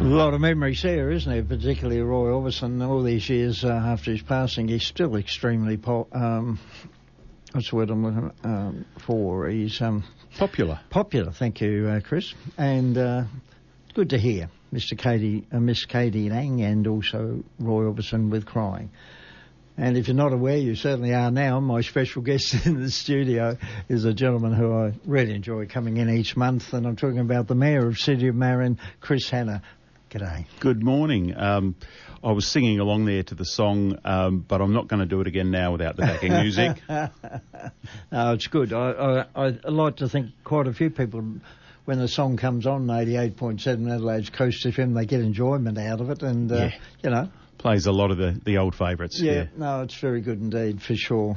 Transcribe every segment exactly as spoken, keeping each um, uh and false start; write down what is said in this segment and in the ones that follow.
A lot of memories there, isn't there? Particularly Roy Orbison, all these years uh, after his passing, he's still extremely po- um, what's the word I'm looking um, for? He's um, popular. Popular, thank you, uh, Chris. And uh, good to hear Mister Katie, uh, Miss Katie Lang, and also Roy Orbison with Crying. And if you're not aware, you certainly are now. My special guest in the studio is a gentleman who I really enjoy coming in each month, and I'm talking about the Mayor of City of Marion, Chris Hanna. G'day. Good morning. Um, I was singing along there to the song, um, but I'm not going to do it again now without the backing music. No, it's good. I, I, I like to think quite a few people, when the song comes on, eighty-eight point seven Adelaide's Coast F M, they get enjoyment out of it, and, uh, yeah. you know. Plays a lot of the, the old favourites. Yeah, yeah, no, it's very good indeed, for sure.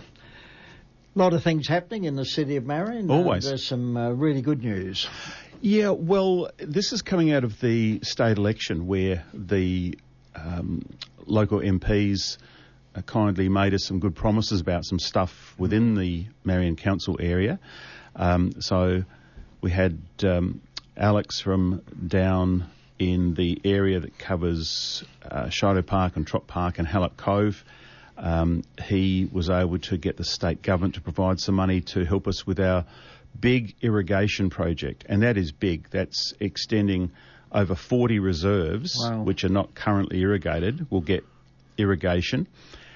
A lot of things happening in the City of Marion. Always. Uh, there's some uh, really good news. Yeah, well, this is coming out of the state election where the um, local M Ps uh, kindly made us some good promises about some stuff within the Marion Council area. Um, so we had um, Alex from down in the area that covers uh, Shido Park and Trot Park and Hallett Cove. Um, he was able to get the state government to provide some money to help us with our big irrigation project, and that is big. That's extending over forty reserves, wow. which are not currently irrigated, will get irrigation,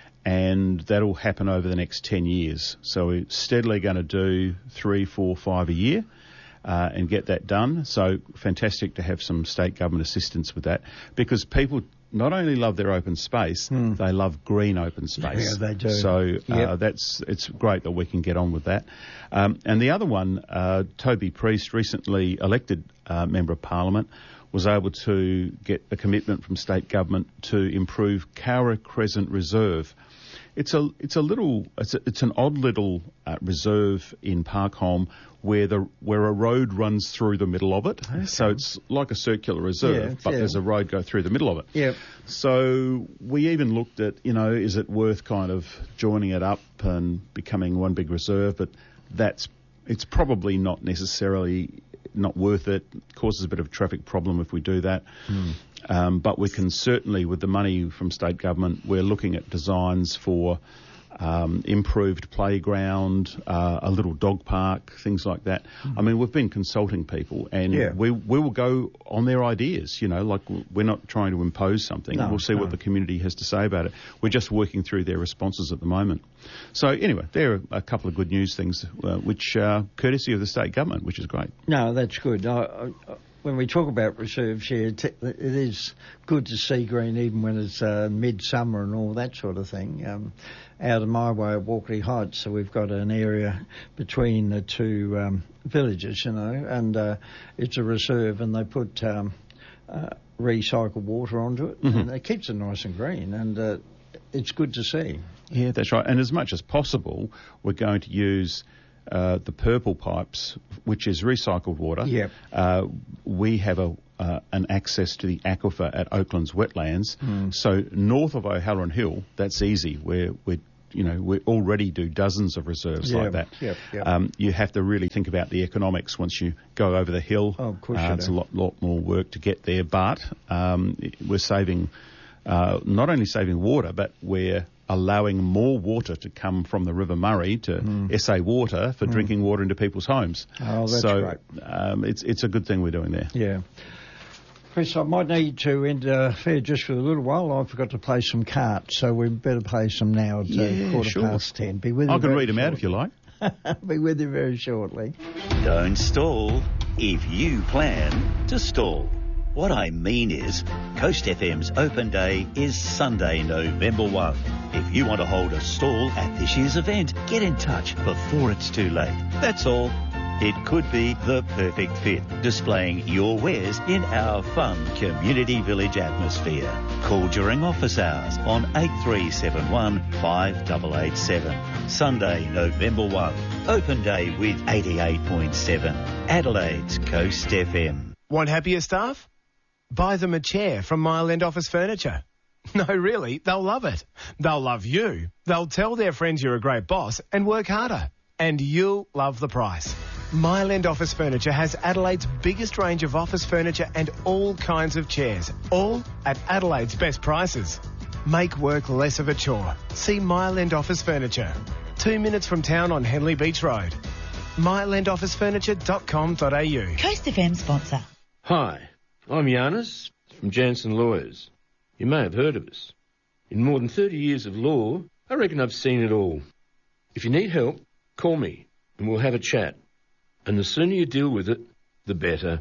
and that'll happen over the next ten years. So we're steadily going to do three, four, five a year uh, and get that done. So fantastic to have some state government assistance with that, because people not only love their open space, hmm. they love green open space. Yeah, they do. So uh, yep. that's it's great that we can get on with that. Um, and the other one, uh, Toby Priest, recently elected uh, Member of Parliament, was able to get a commitment from state government to improve Cowra Crescent Reserve. It's a it's a little it's a, it's an odd little uh, reserve in Parkholme where the where a road runs through the middle of it. Okay. So it's like a circular reserve, yeah, but yeah. there's a road go through the middle of it. Yep. So we even looked at, you know, is it worth kind of joining it up and becoming one big reserve? But that's it's probably not necessarily not worth it. It causes a bit of a traffic problem if we do that. Mm. Um, but we can certainly, with the money from state government, we're looking at designs for um, improved playground, uh, a little dog park, things like that. Mm. I mean, we've been consulting people, and yeah. we we will go on their ideas. You know, like we're not trying to impose something. No, we'll see no. what the community has to say about it. We're just working through their responses at the moment. So anyway, there are a couple of good news things, uh, which are courtesy of the state government, which is great. No, that's good. I, I, when we talk about reserves here, it, it is good to see green even when it's uh, midsummer and all that sort of thing. Um, out of my way at Walkley Heights, so we've got an area between the two um, villages, you know, and uh, it's a reserve, and they put um, uh, recycled water onto it, mm-hmm. and it keeps it nice and green, and uh, it's good to see. Yeah, that's right. And as much as possible, we're going to use uh, the purple pipes, which is recycled water. Yep. Uh, we have a uh, an access to the aquifer at Oakland's wetlands. Mm. So north of O'Halloran Hill, that's easy. We're, we're you know, we already do dozens of reserves yep. like that. Yep. Yep. Um, you have to really think about the economics once you go over the hill. Oh, of course uh, you it's do. a lot, lot more work to get there, but um, we're saving, uh, not only saving water, but we're allowing more water to come from the River Murray to mm. S A Water for mm. drinking water into people's homes. Oh, that's so, great. Um, it's it's a good thing we're doing there. Yeah. Chris, I might need to interfere just for a little while. I forgot to play some cards, so we better play some now at yeah, uh, quarter sure. past ten. Be with you I can read shortly. them out if you like. Be with you very shortly. Don't stall if you plan to stall. What I mean is, Coast F M's Open Day is Sunday, November first. If you want to hold a stall at this year's event, get in touch before it's too late. That's all. It could be the perfect fit, displaying your wares in our fun community village atmosphere. Call during office hours on eight three seven one, five eight eight seven. Sunday, November first. Open Day with eighty-eight point seven. Adelaide's Coast F M. Want happier staff? Buy them a chair from Mile End Office Furniture. No, really, they'll love it. They'll love you. They'll tell their friends you're a great boss and work harder. And you'll love the price. Mile End Office Furniture has Adelaide's biggest range of office furniture and all kinds of chairs, all at Adelaide's best prices. Make work less of a chore. See Mile End Office Furniture. Two minutes from town on Henley Beach Road. mile end office furniture dot com dot a u. Coast F M sponsor. Hi, I'm Giannis from Jansen Lawyers. You may have heard of us. In more than thirty years of law, I reckon I've seen it all. If you need help, call me and we'll have a chat. And the sooner you deal with it, the better.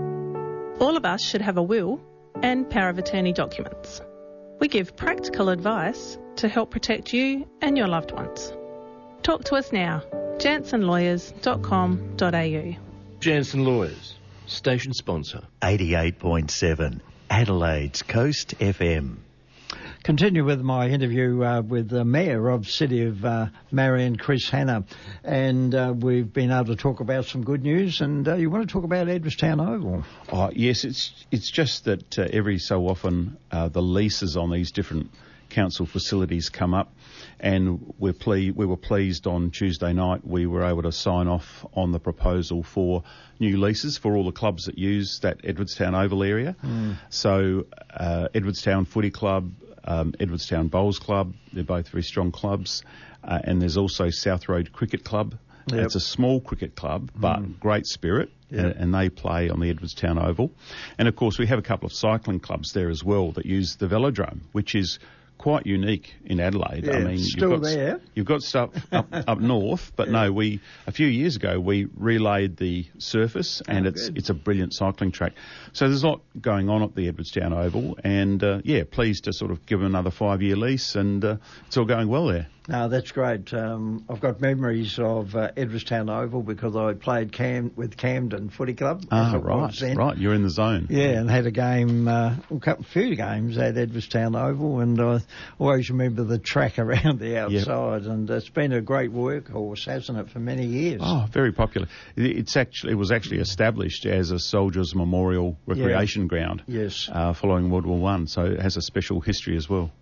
All of us should have a will and power of attorney documents. We give practical advice to help protect you and your loved ones. Talk to us now, jansen lawyers dot com dot a u. Jansen Lawyers, station sponsor. eighty-eight point seven, Adelaide's Coast F M. Continue with my interview uh, with the Mayor of City of uh, Marion, Chris Hanna, and uh, we've been able to talk about some good news, and uh, you want to talk about Edwardstown Oval? Oh, yes, it's it's just that uh, every so often uh, the leases on these different council facilities come up, and we're ple- we were pleased on Tuesday night we were able to sign off on the proposal for new leases for all the clubs that use that Edwardstown Oval area. Mm. So uh, Edwardstown Footy Club, um, Edwardstown Bowls Club, they're both very strong clubs, uh, and there's also South Road Cricket Club. Yep. It's a small cricket club, but mm. great spirit, yep. and, and they play on the Edwardstown Oval. And of course we have a couple of cycling clubs there as well that use the velodrome, which is quite unique in Adelaide. Yeah, I mean, still you've got, there. You've got stuff up, up north, but yeah. no, we a few years ago we relayed the surface, and oh, it's good. It's a brilliant cycling track. So there's a lot going on at the Edwardstown Oval, and uh, yeah, pleased to sort of give them another five-year lease, and uh, it's all going well there. No, that's great. Um, I've got memories of uh, Edwardstown Oval because I played Cam- with Camden Footy Club. Ah, right, right. You're in the zone. Yeah, and had a game, uh, a couple, few games at Edwardstown Oval, and I always remember the track around the outside. Yep. And it's been a great workhorse, hasn't it, for many years? Oh, very popular. It's actually it was actually established as a Soldiers' Memorial Recreation yeah. Ground. Yes. Uh, following World War One, so it has a special history as well.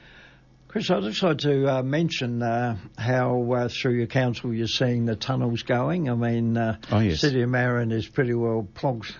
Chris, I'd just like to uh, mention uh, how uh, through your council you're seeing the tunnels going. I mean, uh, oh, yes. City of Marion is pretty well plonked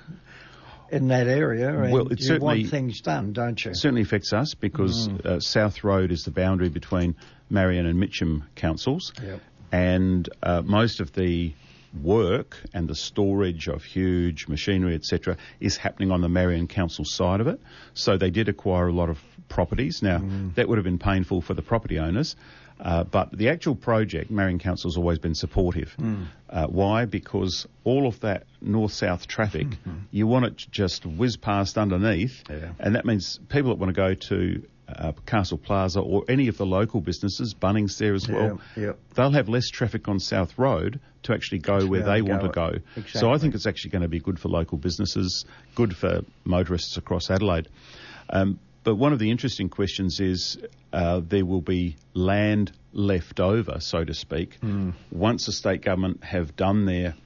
in that area, and well, it you want things done, don't you? It certainly affects us because mm. uh, South Road is the boundary between Marion and Mitcham councils, yep. and uh, most of the work and the storage of huge machinery, et cetera, is happening on the Marion Council side of it. So they did acquire a lot of properties. Now, mm. that would have been painful for the property owners, uh, but the actual project, Marion Council's always been supportive. Mm. Uh, why? Because all of that north-south traffic, mm-hmm. you want it to just whiz past underneath, yeah. and that means people that want to go to Uh, Castle Plaza or any of the local businesses, Bunnings there as well, yeah, yeah. they'll have less traffic on South Road to actually go to where they want to go. Exactly. So I think it's actually going to be good for local businesses, good for motorists across Adelaide. Um, but one of the interesting questions is uh, there will be land left over, so to speak, mm. once the state government have done their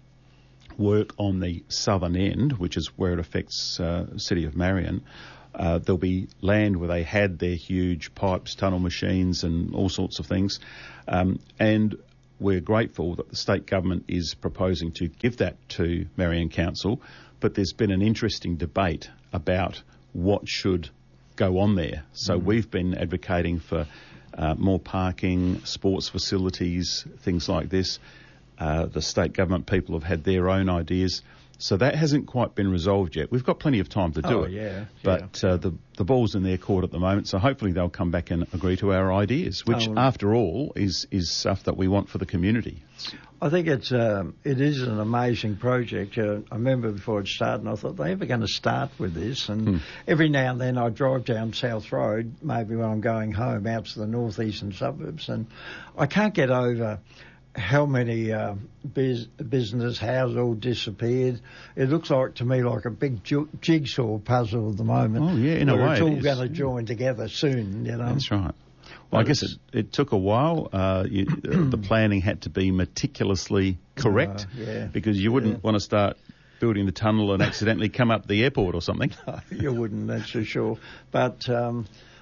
work on the southern end, which is where it affects uh, the City of Marion. Uh, there'll be land where they had their huge pipes, tunnel machines and all sorts of things. Um, and we're grateful that the state government is proposing to give that to Marion Council. But there's been an interesting debate about what should go on there. So mm. we've been advocating for uh, more parking, sports facilities, things like this. Uh, the state government people have had their own ideas. So that hasn't quite been resolved yet. We've got plenty of time to do oh, it. Yeah, but yeah. Uh, the the ball's in their court at the moment, so hopefully they'll come back and agree to our ideas, which, oh, after all, is, is stuff that we want for the community. I think it's um, it is an amazing project. Uh, I remember before it started, and I thought, they're ever going to start with this? And Hmm. every now and then I drive down South Road, maybe when I'm going home out to the northeastern suburbs, and I can't get over how many uh, biz- business houses all disappeared. It looks like to me like a big ju- jigsaw puzzle at the moment. Oh, yeah, in a way it's all it going to is. join together soon, you know. That's right. Well, I guess it, it took a while. Uh, you, uh, the planning had to be meticulously correct uh, yeah. because you wouldn't yeah. want to start building the tunnel and accidentally come up the airport or something. You wouldn't, that's for sure. But um,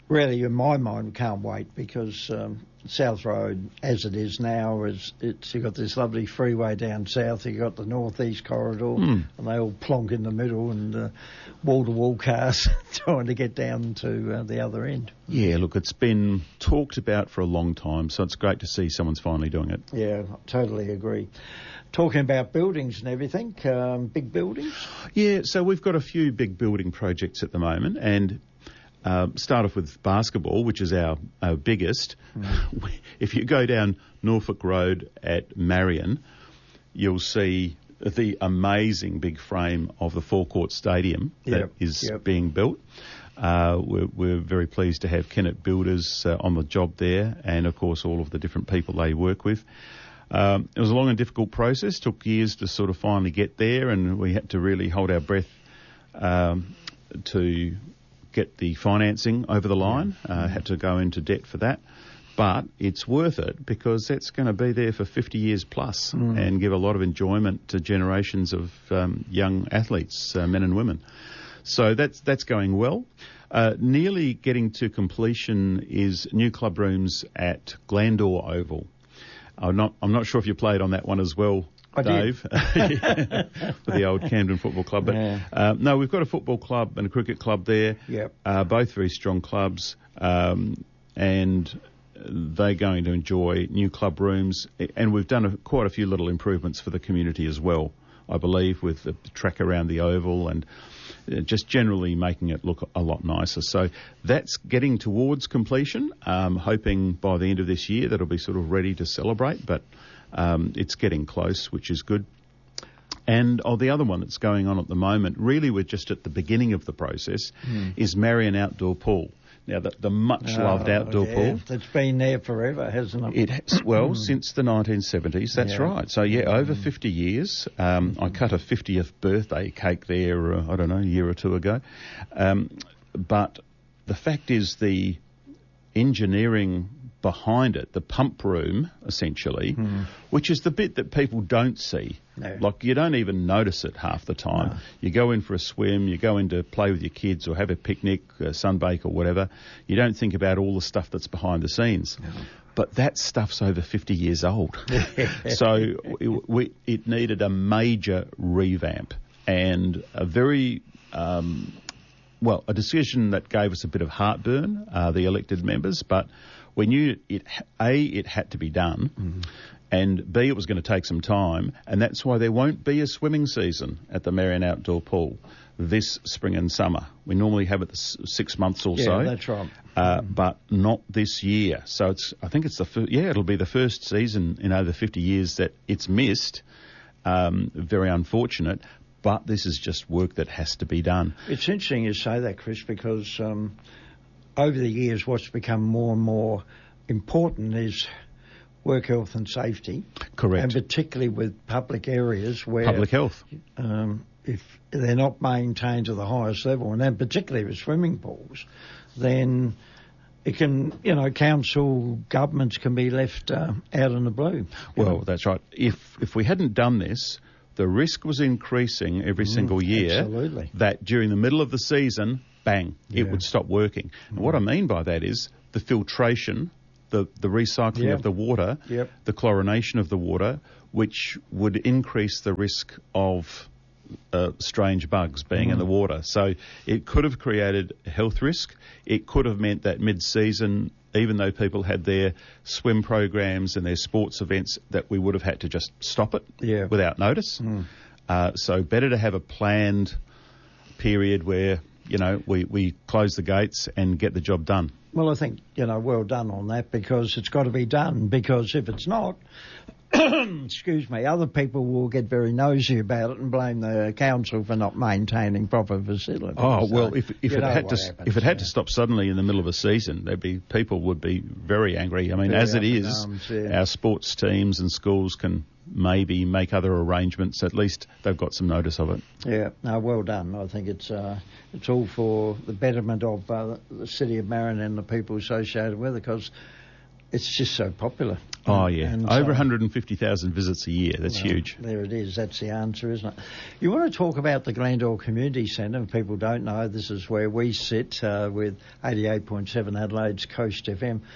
really, in my mind, can't wait because um, South Road, as it is now, is it's you've got this lovely freeway down south. You've got the northeast corridor, Mm. and they all plonk in the middle, and uh, wall-to-wall cars trying to get down to uh, the other end. Yeah, look, it's been talked about for a long time, so it's great to see someone's finally doing it. Yeah, I totally agree. Talking about buildings and everything, um, big buildings. Yeah, so we've got a few big building projects at the moment, and uh, start off with basketball, which is our, our biggest. Mm. If you go down Norfolk Road at Marion, you'll see the amazing big frame of the forecourt stadium that yep, is yep. being built. Uh, we're, we're very pleased to have Kennett Builders uh, on the job there, and of course all of the different people they work with. Um, it was a long and difficult process, took years to sort of finally get there, and we had to really hold our breath um, to get the financing over the line. Yeah. Uh, had to go into debt for that. But it's worth it because that's going to be there for fifty years plus mm. and give a lot of enjoyment to generations of um, young athletes, uh, men and women. So that's that's going well. Uh, nearly getting to completion is new club rooms at Glandore Oval. I'm not, I'm not sure if you played on that one as well, I Dave, for the old Camden Football Club. But yeah. uh, no, we've got a football club and a cricket club there. Yep. Uh, both very strong clubs, um, and they're going to enjoy new club rooms. And we've done a, quite a few little improvements for the community as well, I believe, with the track around the oval and just generally making it look a lot nicer. So that's getting towards completion, um, hoping by the end of this year that'll be sort of ready to celebrate, but um, it's getting close, which is good. And oh, the other one that's going on at the moment, really we're just at the beginning of the process, mm. is Marion Outdoor Pool. Now, the, the much-loved oh, outdoor yeah. pool. It's been there forever, hasn't it? It has, well, since the nineteen seventies, that's yeah. right. So, yeah, over fifty years. Um, mm-hmm. I cut a fiftieth birthday cake there, uh, I don't know, a year or two ago. Um, but the fact is the engineering behind it, the pump room, essentially, mm. which is the bit that people don't see. No. Like, you don't even notice it half the time. No. You go in for a swim, you go in to play with your kids or have a picnic, a sunbake or whatever. You don't think about all the stuff that's behind the scenes. No. But that stuff's over fifty years old. So it, we, it needed a major revamp and a very... Um, well, a decision that gave us a bit of heartburn, uh, the elected members, but we knew it, A, it had to be done, mm-hmm. and B, it was going to take some time, and that's why there won't be a swimming season at the Marion Outdoor Pool this spring and summer. We normally have it six months or yeah, so. Yeah, that's right. Uh, mm-hmm. But not this year. So it's, I think it's the first, yeah, it'll be the first season in over fifty years that it's missed. Um, very unfortunate. But this is just work that has to be done. It's interesting you say that, Chris, because um, over the years what's become more and more important is work health and safety. Correct. And particularly with public areas where... Public health. Um, if they're not maintained to the highest level, and then particularly with swimming pools, then it can, you know, council, governments can be left uh, out in the blue. Well, know? That's right. If if we hadn't done this... the risk was increasing every mm, single year absolutely. That during the middle of the season, bang, yeah. it would stop working. Mm. And what I mean by that is the filtration, the, the recycling yep. of the water, yep. the chlorination of the water, which would increase the risk of uh, strange bugs being mm. in the water. So it could have created a health risk. It could have meant that mid-season, even though people had their swim programs and their sports events, that we would have had to just stop it yeah. without notice. Mm. Uh, so better to have a planned period where, you know, we, we close the gates and get the job done. Well, I think, you know, well done on that, because it's got to be done, because if it's not, excuse me, other people will get very nosy about it and blame the council for not maintaining proper facilities. Oh, so, well, if, if it had to happens, if it had yeah. to stop suddenly in the middle of a season, there'd be people would be very angry. I mean, very as it is, arms, yeah. our sports teams and schools can maybe make other arrangements. At least they've got some notice of it. Yeah, no, well done. I think it's uh, it's all for the betterment of uh, the city of Marion and the people associated with it, because it's just so popular. Oh, yeah. And Over so- one hundred fifty thousand visits a year. That's Well, huge. There it is. That's the answer, isn't it? You want to talk about the Glandore Community Centre. If people don't know, this is where we sit uh, with eighty-eight point seven Adelaide's Coast F M.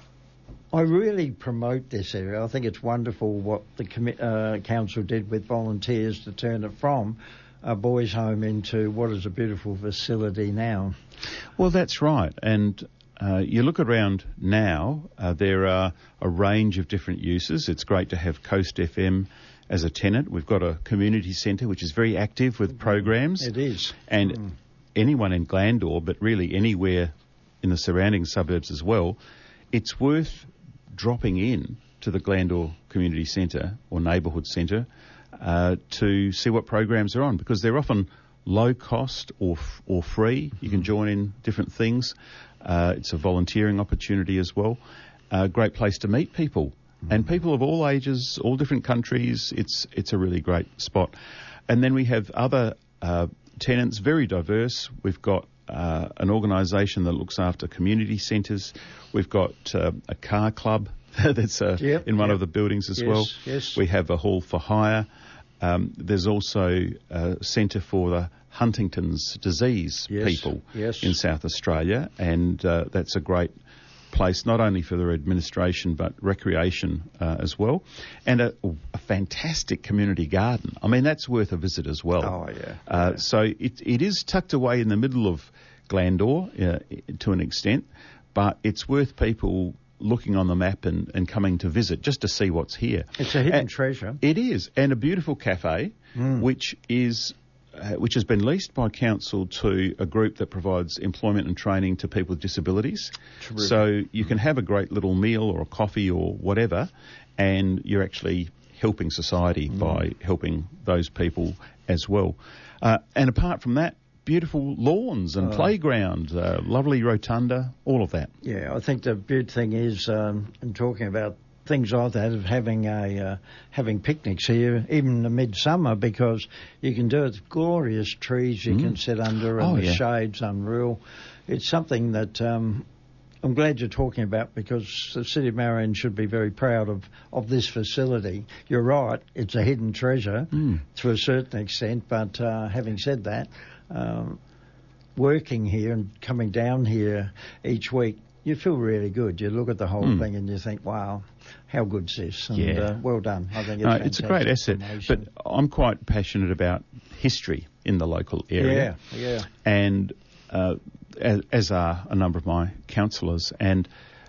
I really promote this area. I think it's wonderful what the commi- uh, council did with volunteers to turn it from a boys' home into what is a beautiful facility now. Well, that's right. And uh, you look around now, uh, there are a range of different uses. It's great to have Coast F M as a tenant. We've got a community centre which is very active with programs. It is. And Mm. anyone in Glandore, but really anywhere in the surrounding suburbs as well, it's worth dropping in to the Glandore Community Centre or Neighbourhood Centre uh, to see what programs are on, because they're often low cost or f- or free. You can join in different things. Uh, it's a volunteering opportunity as well. A great place to meet people, and people of all ages, all different countries. It's it's a really great spot. And then we have other uh, tenants, very diverse. We've got uh, an organisation that looks after community centres. We've got uh, a car club that's uh, Yep, in one yep. of the buildings as Yes, well. yes. We have a hall for hire. Um, there's also a centre for the Huntington's disease Yes, people yes. in South Australia, and uh, that's a great place not only for their administration but recreation uh, as well, and a, a fantastic community garden. I mean, that's worth a visit as well. Oh, yeah, Uh, yeah. So it, it is tucked away in the middle of Glandore uh, to an extent, but it's worth people looking on the map and, and coming to visit just to see what's here. It's a hidden And- treasure. It is, and a beautiful cafe, Mm. which is uh, which has been leased by council to a group that provides employment and training to people with disabilities. Terrific. So you can have a great little meal or a coffee or whatever, and you're actually helping society Mm. by helping those people as well. Uh, and apart from that, beautiful lawns and Oh. playground, uh, lovely rotunda, all of that. Yeah, I think the big thing is, um, in talking about things like that, of having a uh, having picnics here, even in the midsummer, because you can do it. Glorious trees you can sit under, and Oh, the yeah. shade's unreal. It's something that um, I'm glad you're talking about, because the City of Marion should be very proud of, of this facility. You're right, it's a hidden treasure to a certain extent, but uh, having said that, um, working here and coming down here each week, you feel really good. You look at the whole thing and you think, wow, how good's this? And Yeah. uh, well done. I think it's, No, it's a great asset, fantastic but promotion. I'm quite passionate about history in the local area. Yeah, yeah. And uh, as, as are a number of my councillors. And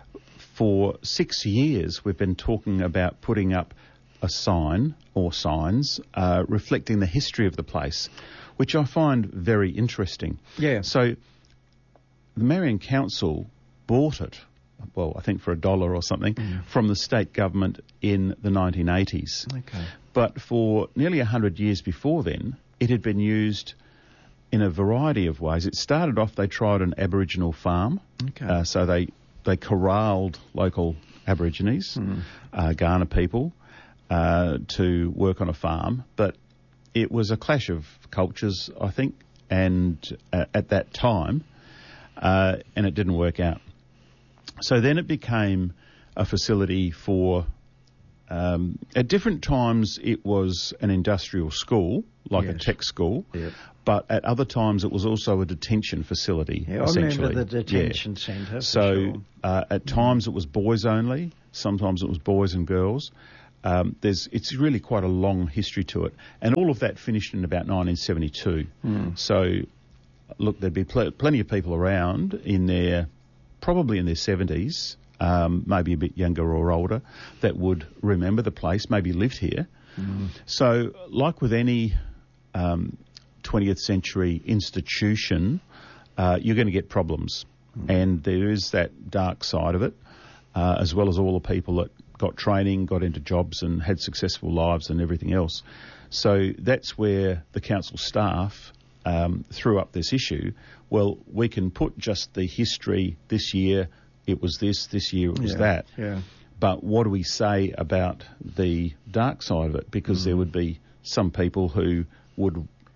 for six years, we've been talking about putting up a sign or signs uh, reflecting the history of the place, which I find very interesting. Yeah. So the Marion Council bought it, well, I think for a dollar or something, from the state government in the nineteen eighties. Okay. But for nearly one hundred years before then, it had been used in a variety of ways. It started off, they tried an Aboriginal farm. Okay. Uh, so they, they corralled local Aborigines, uh, Kaurna people, uh, to work on a farm. But it was a clash of cultures, I think, and uh, at that time, uh, and it didn't work out. So then it became a facility for, um, at different times it was an industrial school, like a Yes. tech school, Yep. but at other times it was also a detention facility, Yeah, I essentially. remember the Yeah. detention centre. for So sure. uh, at times it was boys only, sometimes it was boys and girls. Um, there's, it's really quite a long history to it. And all of that finished in about nineteen seventy-two. So, look, there'd be pl- plenty of people around in their, probably in their seventies, um, maybe a bit younger or older, that would remember the place, maybe lived here. So, like with any um, twentieth century institution, uh, you're going to get problems. And there is that dark side of it, uh, as well as all the people that got training, got into jobs and had successful lives and everything else. So that's where the council staff um, threw up this issue. Well, we can put just the history, this year it was this, this year it was Yeah, that. yeah. But what do we say about the dark side of it? Because there would be some people who would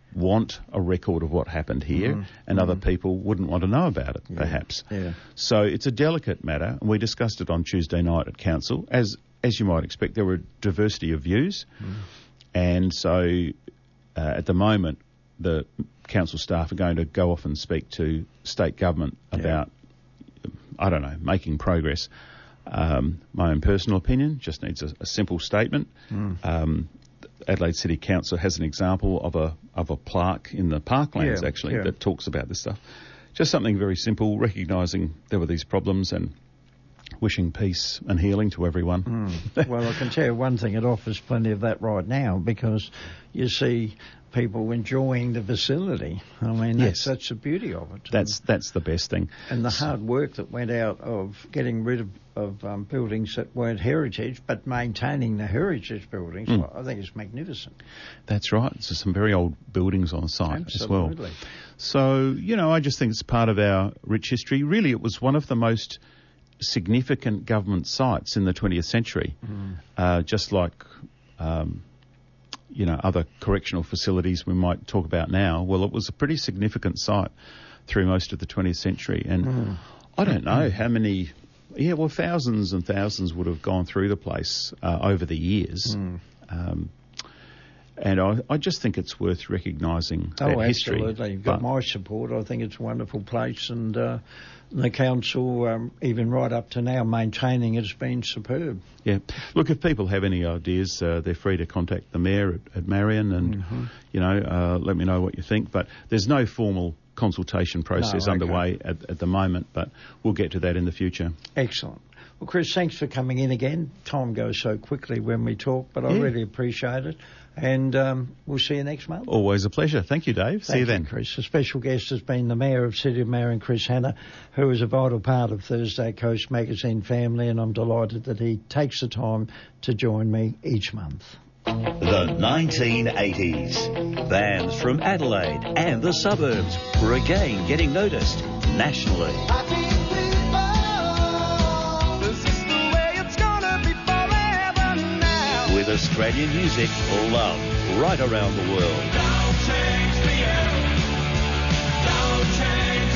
want a record of what happened here, mm. and mm. other people wouldn't want to know about it, yeah. perhaps. Yeah. So it's a delicate matter, and we discussed it on Tuesday night at Council. As as you might expect, there were a diversity of views, mm. and so uh, at the moment, the council staff are going to go off and speak to state government about, yeah. I don't know, making progress. Um, my own personal opinion just needs a, a simple statement. Mm. Um, Adelaide City Council has an example of a of a plaque in the parklands, yeah, actually, yeah. that talks about this stuff. Just something very simple, recognising there were these problems and wishing peace and healing to everyone. Mm. Well, I can tell you one thing, it offers plenty of that right now, because you see people enjoying the facility. I mean, that's, yes. that's the beauty of it. That's that's the best thing. And the hard work that went out of getting rid of, of um, buildings that weren't heritage, but maintaining the heritage buildings, mm. well, I think it's magnificent. That's right. So some very old buildings on site Absolutely. as well. So, you know, I just think it's part of our rich history. Really, it was one of the most significant government sites in the twentieth century, mm. uh, just like... Um, you know, other correctional facilities we might talk about now. Well, it was a pretty significant site through most of the twentieth century. And mm. I don't know how many, yeah, well, thousands and thousands would have gone through the place uh, over the years. Mm. Um, and I, I just think it's worth recognising that oh, history. Absolutely. You've got but, my support. I think it's a wonderful place, and uh, the council, um, even right up to now, maintaining it has been superb. Yeah. Look, if people have any ideas, uh, they're free to contact the Mayor at, at Marion and, mm-hmm. you know, uh, let me know what you think. But there's no formal consultation process no, okay. underway at, at the moment, but we'll get to that in the future. Excellent. Well, Chris, thanks for coming in again. Time goes so quickly when we talk, but I yeah. really appreciate it. And um, we'll see you next month. Always a pleasure. Thank you, Dave. Thank see you then. You, Chris. A special guest has been the Mayor of City of Marion, Chris Hanna, who is a vital part of Thursday Coast Magazine family, and I'm delighted that he takes the time to join me each month. The nineteen eighties. Bands from Adelaide and the suburbs were again getting noticed nationally. With Australian music loved right around the world. Don't change the era. Don't change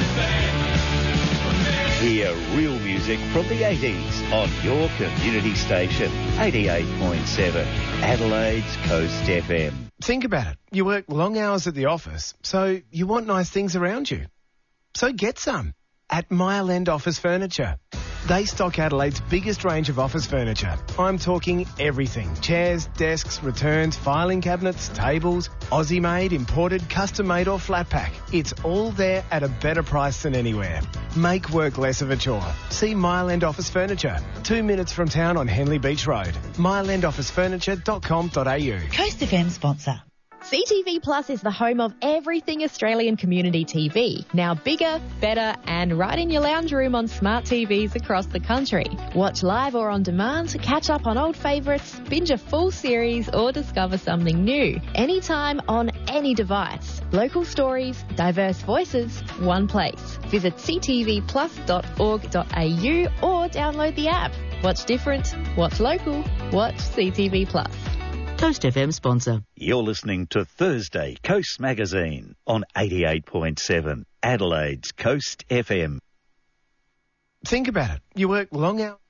a thing. Hear real music from the eighties on your community station, eighty-eight point seven, Adelaide's Coast F M. Think about it. You work long hours at the office, so you want nice things around you. So get some at Mile End Office Furniture. They stock Adelaide's biggest range of office furniture. I'm talking everything. Chairs, desks, returns, filing cabinets, tables, Aussie-made, imported, custom-made or flat pack. It's all there at a better price than anywhere. Make work less of a chore. See Mile End Office Furniture. Two minutes from town on Henley Beach Road. mile end office furniture dot com dot a u. Coast F M sponsor. C T V Plus is the home of everything Australian community T V. Now bigger, better and right in your lounge room on smart T Vs across the country. Watch live or on demand, catch up on old favourites, binge a full series or discover something new. Anytime on any device. Local stories, diverse voices, one place. Visit c t v plus dot org dot a u or download the app. Watch different, watch local, watch C T V Plus. Coast F M sponsor. You're listening to Thursday Coast Magazine on eighty-eight point seven, Adelaide's Coast F M. Think about it. You work long hours.